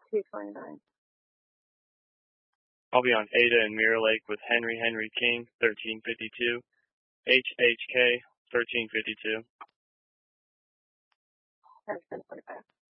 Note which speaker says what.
Speaker 1: 229.
Speaker 2: I'll be on Ada and Mirror Lake with Henry King, 1352. HHK, 1352.
Speaker 1: That's 1045.